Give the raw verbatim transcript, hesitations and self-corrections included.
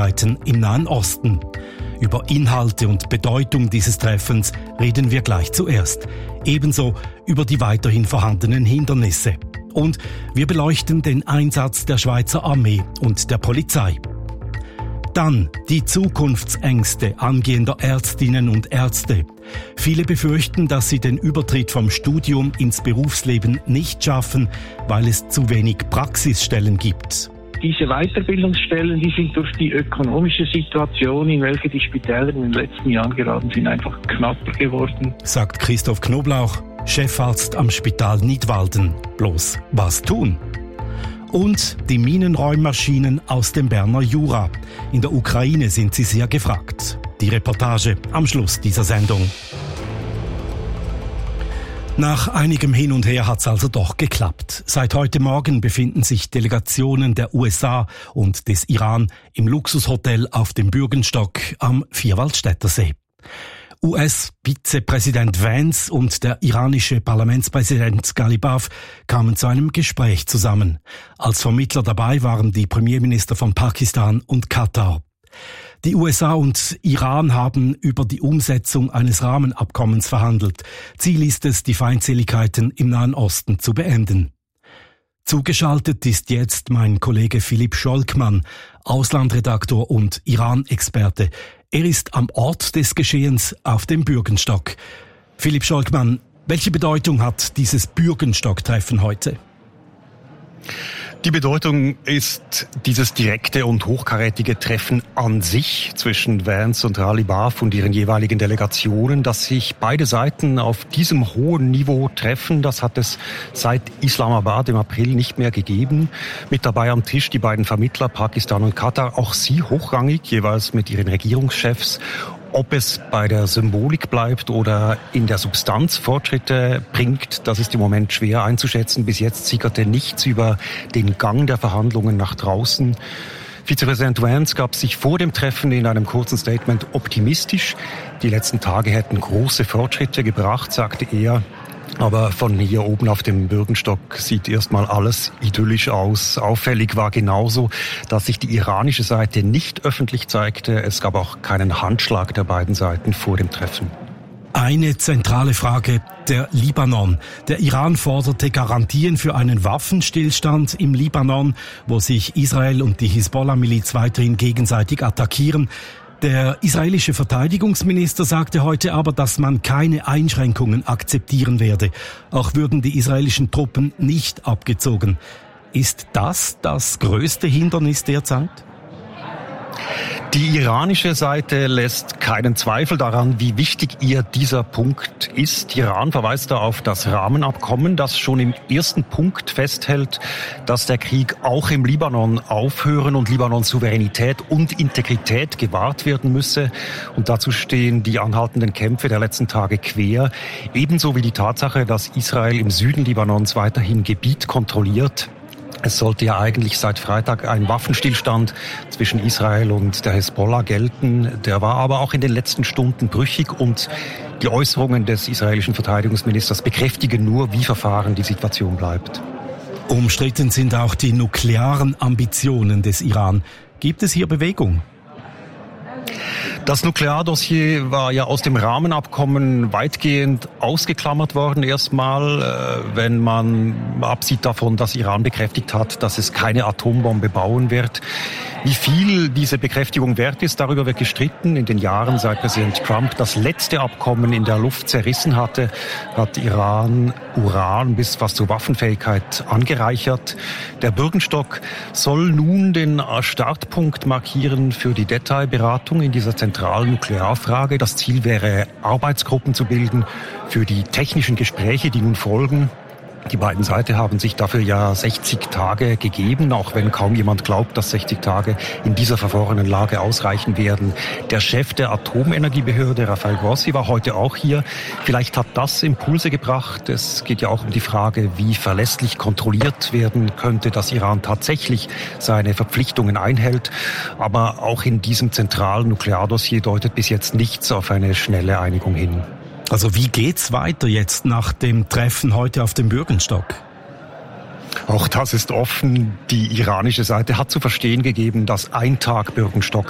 Feindseligkeiten im Nahen Osten. Über Inhalte und Bedeutung dieses Treffens reden wir gleich zuerst. Ebenso über die weiterhin vorhandenen Hindernisse. Und wir beleuchten den Einsatz der Schweizer Armee und der Polizei. Dann die Zukunftsängste angehender Ärztinnen und Ärzte. Viele befürchten, dass sie den Übertritt vom Studium ins Berufsleben nicht schaffen, weil es zu wenig Praxisstellen gibt. Diese Weiterbildungsstellen, die sind durch die ökonomische Situation, in welche die Spitäler in den letzten Jahren geraten sind, einfach knapper geworden. Sagt Christoph Knoblauch, Chefarzt am Spital Nidwalden. Bloß was tun? Und die Minenräummaschinen aus dem Berner Jura. In der Ukraine sind sie sehr gefragt. Die Reportage am Schluss dieser Sendung. Nach einigem Hin und Her hat's also doch geklappt. Seit heute Morgen befinden sich Delegationen der U S A und des Iran im Luxushotel auf dem Bürgenstock am Vierwaldstättersee. U S-Vizepräsident Vance und der iranische Parlamentspräsident Ghalibaf kamen zu einem Gespräch zusammen. Als Vermittler dabei waren die Premierminister von Pakistan und Katar. Die U S A und Iran haben über die Umsetzung eines Rahmenabkommens verhandelt. Ziel ist es, die Feindseligkeiten im Nahen Osten zu beenden. Zugeschaltet ist jetzt mein Kollege Philipp Scholkmann, Auslandredaktor und Iran-Experte. Er ist am Ort des Geschehens auf dem Bürgenstock. Philipp Scholkmann, welche Bedeutung hat dieses Bürgenstock-Treffen heute? Die Bedeutung ist dieses direkte und hochkarätige Treffen an sich zwischen Vance und Ghalibaf und ihren jeweiligen Delegationen, dass sich beide Seiten auf diesem hohen Niveau treffen. Das hat es seit Islamabad im April nicht mehr gegeben. Mit dabei am Tisch die beiden Vermittler Pakistan und Katar, auch sie hochrangig, jeweils mit ihren Regierungschefs. Ob es bei der Symbolik bleibt oder in der Substanz Fortschritte bringt, das ist im Moment schwer einzuschätzen. Bis jetzt sickerte nichts über den Gang der Verhandlungen nach draußen. Vizepräsident Vance gab sich vor dem Treffen in einem kurzen Statement optimistisch. Die letzten Tage hätten große Fortschritte gebracht, sagte er. Aber von hier oben auf dem Bürgenstock sieht erstmal alles idyllisch aus. Auffällig war genauso, dass sich die iranische Seite nicht öffentlich zeigte. Es gab auch keinen Handschlag der beiden Seiten vor dem Treffen. Eine zentrale Frage, der Libanon. Der Iran forderte Garantien für einen Waffenstillstand im Libanon, wo sich Israel und die Hisbollah-Miliz weiterhin gegenseitig attackieren. Der israelische Verteidigungsminister sagte heute aber, dass man keine Einschränkungen akzeptieren werde. Auch würden die israelischen Truppen nicht abgezogen. Ist das das größte Hindernis derzeit? Die iranische Seite lässt keinen Zweifel daran, wie wichtig ihr dieser Punkt ist. Iran verweist da auf das Rahmenabkommen, das schon im ersten Punkt festhält, dass der Krieg auch im Libanon aufhören und Libanons Souveränität und Integrität gewahrt werden müsse. Und dazu stehen die anhaltenden Kämpfe der letzten Tage quer. Ebenso wie die Tatsache, dass Israel im Süden Libanons weiterhin Gebiet kontrolliert. Es sollte ja eigentlich seit Freitag ein Waffenstillstand zwischen Israel und der Hisbollah gelten. Der war aber auch in den letzten Stunden brüchig und die Äußerungen des israelischen Verteidigungsministers bekräftigen nur, wie verfahren die Situation bleibt. Umstritten sind auch die nuklearen Ambitionen des Iran. Gibt es hier Bewegung? Das Nukleardossier war ja aus dem Rahmenabkommen weitgehend ausgeklammert worden erstmal, wenn man absieht davon, dass Iran bekräftigt hat, dass es keine Atombombe bauen wird. Wie viel diese Bekräftigung wert ist, darüber wird gestritten. In den Jahren, seit Präsident Trump das letzte Abkommen in der Luft zerrissen hatte, hat Iran Uran bis fast zur Waffenfähigkeit angereichert. Der Bürgenstock soll nun den Startpunkt markieren für die Detailberatung in dieser zentralen Nuklearfrage. Das Ziel wäre, Arbeitsgruppen zu bilden für die technischen Gespräche, die nun folgen. Die beiden Seiten haben sich dafür ja sechzig Tage gegeben, auch wenn kaum jemand glaubt, dass sechzig Tage in dieser verworrenen Lage ausreichen werden. Der Chef der Atomenergiebehörde, Rafael Grossi, war heute auch hier. Vielleicht hat das Impulse gebracht. Es geht ja auch um die Frage, wie verlässlich kontrolliert werden könnte, dass Iran tatsächlich seine Verpflichtungen einhält. Aber auch in diesem zentralen Nukleardossier deutet bis jetzt nichts auf eine schnelle Einigung hin. Also wie geht's weiter jetzt nach dem Treffen heute auf dem Bürgenstock? Auch das ist offen. Die iranische Seite hat zu verstehen gegeben, dass ein Tag Bürgenstock